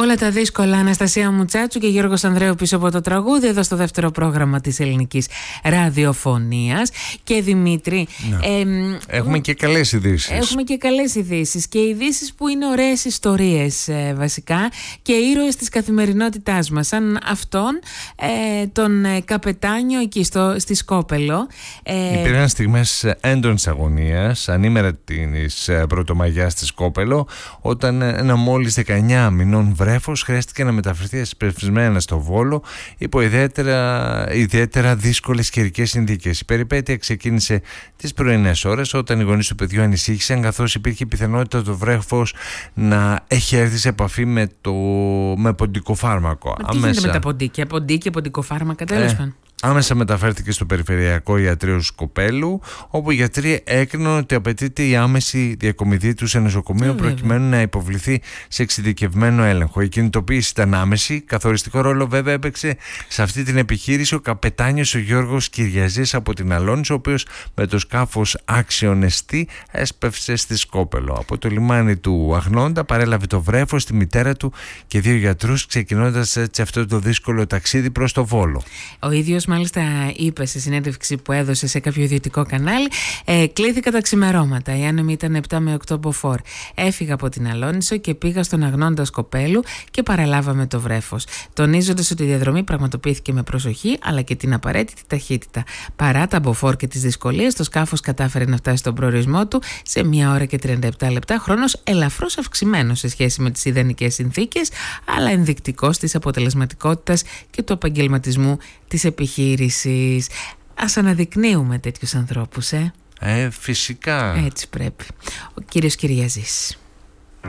Όλα τα δύσκολα, Αναστασία Μουτσάτσου και Γιώργος Ανδρέου πίσω από το τραγούδι, εδώ στο δεύτερο πρόγραμμα της ελληνικής ραδιοφωνίας. Και Δημήτρη, έχουμε και καλές ειδήσεις. Έχουμε και καλές ειδήσεις και ειδήσεις που είναι ωραίες ιστορίες βασικά και ήρωες της καθημερινότητάς μας, σαν αυτόν τον καπετάνιο εκεί στη Σκόπελο. Υπήρχαν στιγμές έντονης αγωνίας ανήμερα της Πρωτομαγιάς στη Σκόπελο, όταν ένα μόλις 19 μηνών βρέφος χρειάστηκε να μεταφερθεί ασπευσμένα στο Βόλο υπό ιδιαίτερα δύσκολες καιρικές συνθήκες. Η περιπέτεια ξεκίνησε τις πρωινές ώρες, όταν οι γονείς του παιδιού ανησύχησαν, καθώς υπήρχε πιθανότητα το βρέφος να έχει έρθει σε επαφή με ποντικό φάρμακο. Τι γίνεται με τα ποντίκια, ποντικοφάρμακα, τέλος πάντων. Άμεσα μεταφέρθηκε στο Περιφερειακό Ιατρείο Σκοπέλου, όπου οι γιατροί έκριναν ότι απαιτείται η άμεση διακομιδή του σε νοσοκομείο προκειμένου να υποβληθεί σε εξειδικευμένο έλεγχο. Η κινητοποίηση ήταν άμεση. Καθοριστικό ρόλο βέβαια έπαιξε σε αυτή την επιχείρηση ο καπετάνιος ο Γιώργος Κυριαζής από την Αλόνης, ο οποίος με το σκάφος Άξιον Εστί έσπευσε στη Σκόπελο. Από το λιμάνι του Αγνώντα παρέλαβε το βρέφος, τη μητέρα του και 2 γιατρούς, ξεκινώντας έτσι αυτό το δύσκολο ταξίδι προς το Βόλο. Ο ίδιος μάλιστα είπε σε συνέντευξη που έδωσε σε κάποιο ιδιωτικό κανάλι, κλήθηκα τα ξημερώματα. Η άνεμη ήταν 7 με 8 μποφόρ. Έφυγα από την Αλόνισο και πήγα στον Αγνώντα Σκοπέλου και παραλάβαμε το βρέφος. Τονίζοντας ότι η διαδρομή πραγματοποιήθηκε με προσοχή αλλά και την απαραίτητη ταχύτητα. Παρά τα μποφόρ και τις δυσκολίες, το σκάφος κατάφερε να φτάσει στον προορισμό του σε 1 ώρα και 37 λεπτά. Χρόνος ελαφρώς αυξημένος σε σχέση με τις ιδανικές συνθήκες, αλλά ενδεικτικός της αποτελεσματικότητας και του επαγγελματισμού της επιχείρησης. Ας αναδεικνύουμε τέτοιους ανθρώπους, Φυσικά. Έτσι πρέπει. Ο κύριος Κυριαζής.